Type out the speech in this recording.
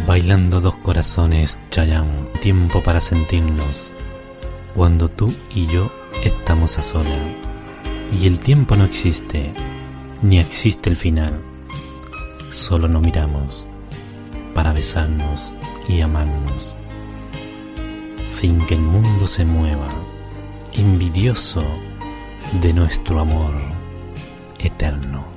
Bailando dos corazones, Chayanne, tiempo para sentirnos. Cuando tú y yo estamos a solas. Y el tiempo no existe, ni existe el final. Solo nos miramos para besarnos y amarnos. Sin que el mundo se mueva, envidioso de nuestro amor eterno.